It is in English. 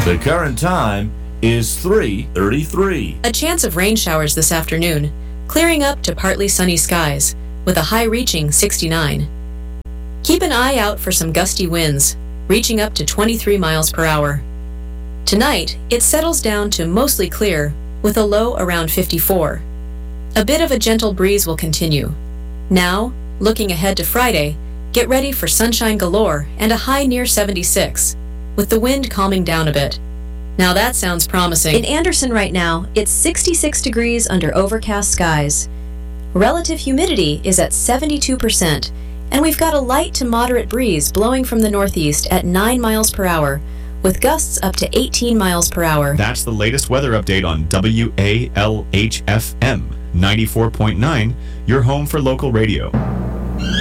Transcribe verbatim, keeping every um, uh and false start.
The current time is three thirty-three. A chance of rain showers this afternoon, clearing up to partly sunny skies, with a high reaching sixty-nine. Keep an eye out for some gusty winds, reaching up to twenty-three miles per hour. Tonight, it settles down to mostly clear, with a low around fifty-four. A bit of a gentle breeze will continue. Now, looking ahead to Friday, get ready for sunshine galore and a high near seventy-six, with the wind calming down a bit. Now that sounds promising. In Anderson right now, it's sixty-six degrees under overcast skies. Relative humidity is at seventy-two percent, and we've got a light to moderate breeze blowing from the northeast at nine miles per hour, with gusts up to eighteen miles per hour. That's the latest weather update on W A L H F M ninety-four point nine, your home for local radio.